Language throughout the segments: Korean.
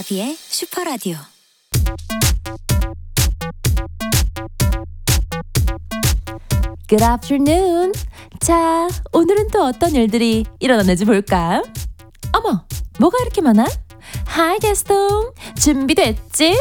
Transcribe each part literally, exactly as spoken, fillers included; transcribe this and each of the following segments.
가비의 슈퍼라디오. Good afternoon. 자, 오늘은 또 어떤 일들이 일어났는지 볼까? 어머, 뭐가 이렇게 많아? Hi, 게스통. 준비됐지?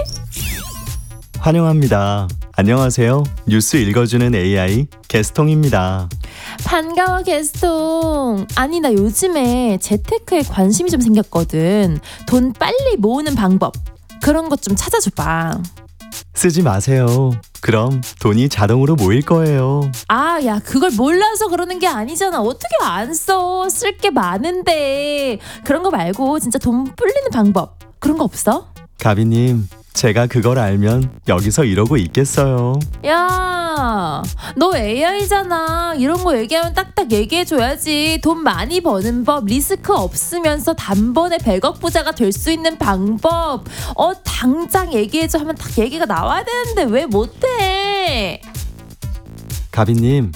환영합니다. 안녕하세요. 뉴스 읽어주는 에이아이 게스통입니다. 반가워, 게스통. 아니, 나 요즘에 재테크에 관심이 좀 생겼거든. 돈 빨리 모으는 방법. 그런 것 좀 찾아줘봐. 쓰지 마세요. 그럼 돈이 자동으로 모일 거예요. 아, 야, 그걸 몰라서 그러는 게 아니잖아. 어떻게 안 써? 쓸 게 많은데. 그런 거 말고 진짜 돈 불리는 방법. 그런 거 없어? 가비님, 제가 그걸 알면 여기서 이러고 있겠어요. 야, 너 에이아이잖아. 이런 거 얘기하면 딱딱 얘기해줘야지. 돈 많이 버는 법, 리스크 없으면서 단번에 백억 부자가 될 수 있는 방법. 어, 당장 얘기해줘 하면 딱 얘기가 나와야 되는데 왜 못해? 가비님,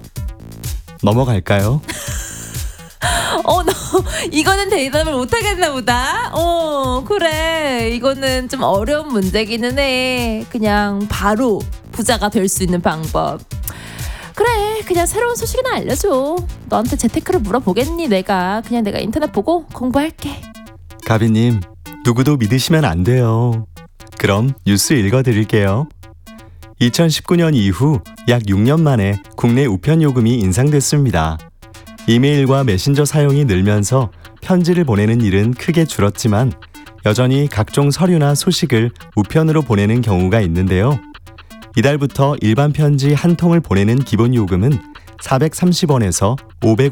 넘어갈까요? 어, 너 이거는 대답을 못하겠나 보다. 어, 그래. 이거는 좀 어려운 문제기는 해. 그냥 바로 부자가 될 수 있는 방법. 그래, 그냥 새로운 소식이나 알려줘. 너한테 재테크를 물어보겠니? 내가 그냥 내가 인터넷 보고 공부할게. 가비님, 누구도 믿으시면 안 돼요. 그럼 뉴스 읽어드릴게요. 이천십구 년 이후 약 육 년 만에 국내 우편 요금이 인상됐습니다. 이메일과 메신저 사용이 늘면서 편지를 보내는 일은 크게 줄었지만 여전히 각종 서류나 소식을 우편으로 보내는 경우가 있는데요. 이달부터 일반 편지 한 통을 보내는 기본 요금은 사백삼십 원에서 오백